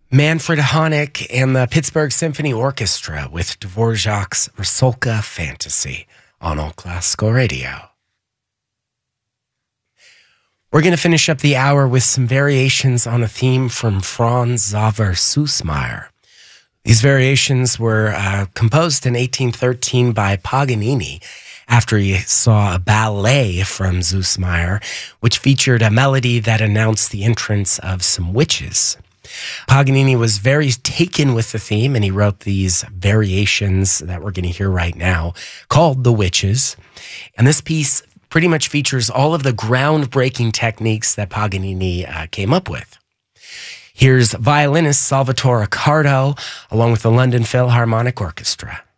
Manfred Honeck and the Pittsburgh Symphony Orchestra with Dvorak's Rusalka Fantasy on All Classical Radio. We're going to finish up the hour with some variations on a theme from Franz Xaver Süssmayr. These variations were composed in 1813 by Paganini after he saw a ballet from Süssmayr, which featured a melody that announced the entrance of some witches. Paganini was very taken with the theme, and he wrote these variations that we're going to hear right now called The Witches. And this piece pretty much features all of the groundbreaking techniques that Paganini came up with. Here's violinist Salvatore Accardo along with the London Philharmonic Orchestra.